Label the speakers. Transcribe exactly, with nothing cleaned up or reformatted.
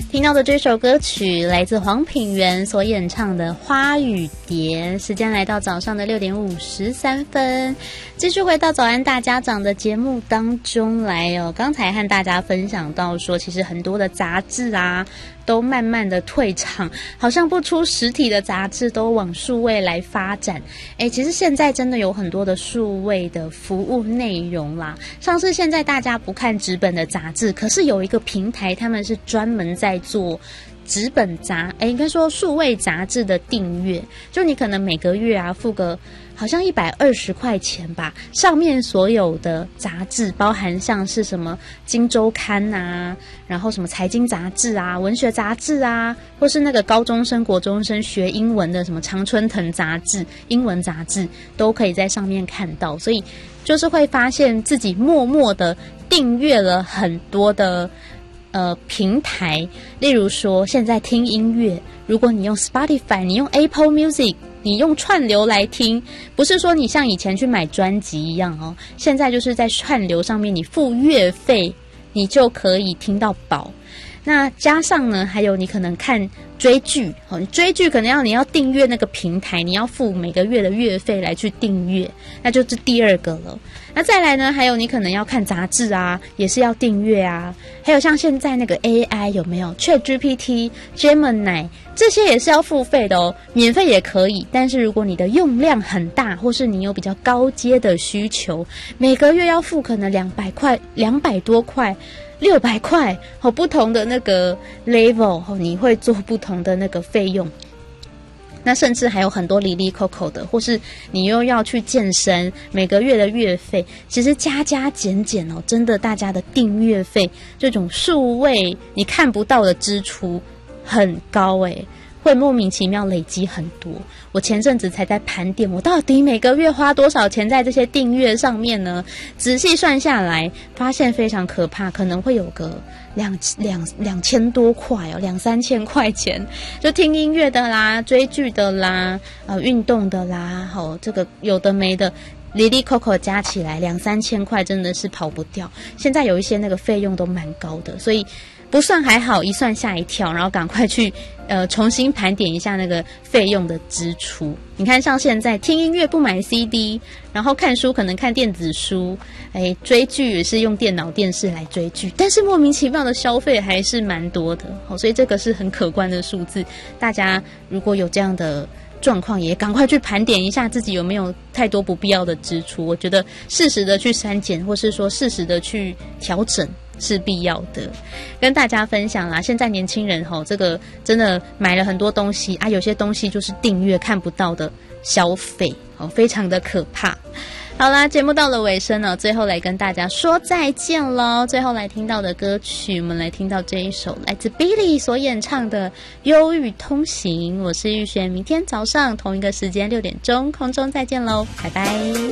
Speaker 1: 听到的这首歌曲来自黄品源所演唱的《花与蝶》，时间来到早上的六点五十三分，继续回到早安大家长的节目当中来哦。刚才和大家分享到说，其实很多的杂志啊都慢慢的退场，好像不出实体的杂志都往数位来发展。诶，其实现在真的有很多的数位的服务内容啦，像是现在大家不看纸本的杂志，可是有一个平台他们是专门在做纸本杂，诶，应该说数位杂志的订阅，就你可能每个月啊付个好像一百二十块钱吧，上面所有的杂志，包含像是什么金周刊啊，然后什么财经杂志啊、文学杂志啊，或是那个高中生、国中生学英文的什么常春藤杂志、英文杂志，都可以在上面看到。所以就是会发现自己默默的订阅了很多的呃平台，例如说现在听音乐，如果你用 Spotify， 你用 Apple Music， 你用串流来听，不是说你像以前去买专辑一样哦，现在就是在串流上面你付月费，你就可以听到饱。那加上呢，还有你可能看追剧，你追剧可能要你要订阅那个平台，你要付每个月的月费来去订阅，那就是第二个了。那再来呢，还有你可能要看杂志啊，也是要订阅啊。还有像现在那个 A I 有没有 ChatGPT、Gemini 这些也是要付费的哦，免费也可以，但是如果你的用量很大，或是你有比较高阶的需求，每个月要付可能两百块、两百多块。六百块，好，不同的那个 level， 你会做不同的那个费用。那甚至还有很多里里扣扣的，或是你又要去健身，每个月的月费，其实加加减减哦，真的大家的订阅费这种数位你看不到的支出很高诶，会莫名其妙累积很多。我前阵子才在盘点，我到底每个月花多少钱在这些订阅上面呢？仔细算下来，发现非常可怕，可能会有个两两两千多块哦，两三千块钱，就听音乐的啦、追剧的啦、呃运动的啦，好、哦，这个有的没的。里里扣扣加起来两三千块真的是跑不掉，现在有一些那个费用都蛮高的，所以不算还好，一算吓一跳，然后赶快去呃重新盘点一下那个费用的支出。你看像现在听音乐不买 C D， 然后看书可能看电子书，哎，追剧也是用电脑电视来追剧，但是莫名其妙的消费还是蛮多的，好，所以这个是很可观的数字。大家如果有这样的状况，也赶快去盘点一下自己有没有太多不必要的支出，我觉得适时的去删减，或是说适时的去调整是必要的。跟大家分享啦，现在年轻人吼，这个真的买了很多东西啊，有些东西就是订阅看不到的消费，哦，非常的可怕。好啦，节目到了尾声了，最后来跟大家说再见咯。最后来听到的歌曲，我们来听到这一首来自 Billy 所演唱的《忧郁通行》。我是玉璇，明天早上同一个时间六点钟空中再见咯，拜拜。